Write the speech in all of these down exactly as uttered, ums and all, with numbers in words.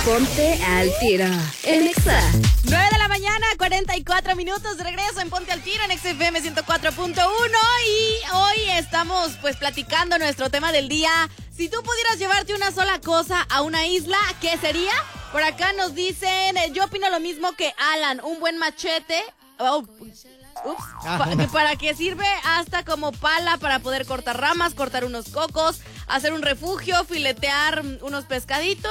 Ponte al Tiro en Exa. nueve de la mañana, cuarenta y cuatro minutos de regreso en Ponte al Tiro en Exa F M ciento cuatro punto uno. Y hoy estamos pues platicando nuestro tema del día. Si tú pudieras llevarte una sola cosa a una isla, ¿qué sería? Por acá nos dicen, eh, yo opino lo mismo que Alan, un buen machete. Oh, ups, pa- que ¿para qué sirve? Hasta como pala para poder cortar ramas, cortar unos cocos, hacer un refugio, filetear unos pescaditos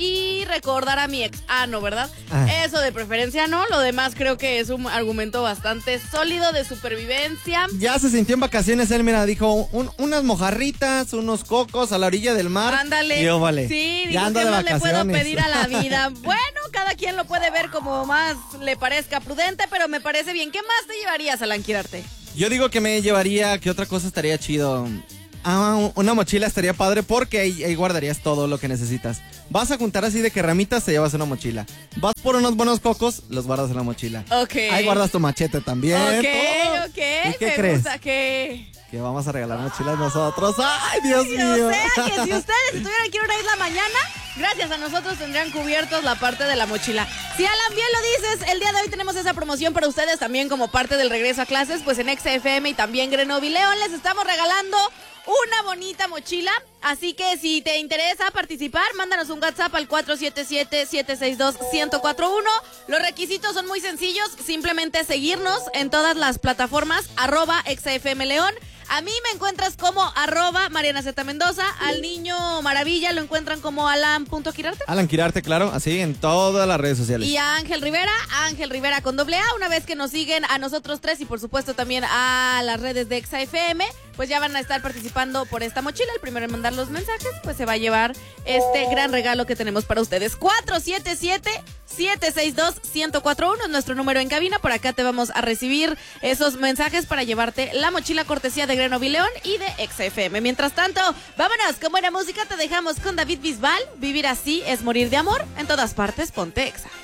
y recordar a mi ex. Ah, no, ¿verdad? Ah. Eso de preferencia no, lo demás creo que es un argumento bastante sólido de supervivencia. Ya se sintió en vacaciones, él, mira, dijo un, unas mojarritas, unos cocos a la orilla del mar. Ándale. Y yo, vale. Sí, dijo, ya ando ¿qué de más vacaciones? le puedo pedir a la vida? Bueno, cada quien lo puede ver como más le parezca prudente, pero me parece bien. ¿Qué más te llevarías, Alan Quirarte? Yo digo que me llevaría, que otra cosa estaría chido. Ah, una mochila estaría padre porque ahí, ahí guardarías todo lo que necesitas. Vas a juntar así de que ramitas, te llevas una mochila. Vas por unos buenos cocos, los guardas en la mochila. Ok. Ahí guardas tu machete también. Ok, todo. ok. ¿Y qué me crees? gusta que... Que vamos a regalar mochilas nosotros. ¡Ay, Dios Ay, mío! O sea que si ustedes estuvieran aquí en una isla mañana, gracias a nosotros tendrían cubiertos la parte de la mochila. Si Alan bien lo dices, el día de hoy tenemos esa promoción para ustedes también como parte del regreso a clases, pues en Exa F M y también Grenoble León les estamos regalando una bonita mochila. Así que si te interesa participar, mándanos un WhatsApp al cuatro siete siete, siete seis dos, uno cero cuatro uno. Los requisitos son muy sencillos, simplemente seguirnos en todas las plataformas, arroba Exa F M León. A mí me encuentras como arroba Mariana Z Mendoza. Al niño Maravilla lo encuentran como Alan.Quirarte. Alan Quirarte, claro, así en todas las redes sociales. Y a Ángel Rivera, Ángel Rivera con doble A. Una vez que nos siguen a nosotros tres y por supuesto también a las redes de Exa F M, pues ya van a estar participando por esta mochila. El primero en mandar los mensajes, pues se va a llevar este gran regalo que tenemos para ustedes. cuatro siete siete, siete seis dos, uno cero cuatro uno es nuestro número en cabina. Por acá te vamos a recibir esos mensajes para llevarte la mochila cortesía de Grenoble León y de Exa F M. Mientras tanto, vámonos con buena música. Te dejamos con David Bisbal. Vivir así es morir de amor. En todas partes, ponte Exa.